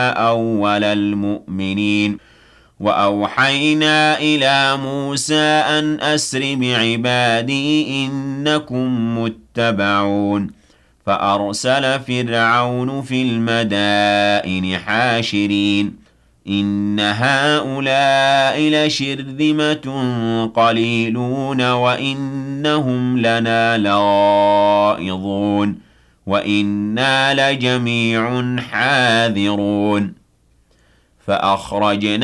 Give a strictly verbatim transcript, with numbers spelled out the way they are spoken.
أول المؤمنين وأوحينا إلى موسى أن أسر بعبادي إنكم متبعون فأرسل فرعون في المدائن حاشرين إن هؤلاء لشرذمة قليلون وإنهم لنا لغائظون وإنا لجميع حاذرون فأخرجنا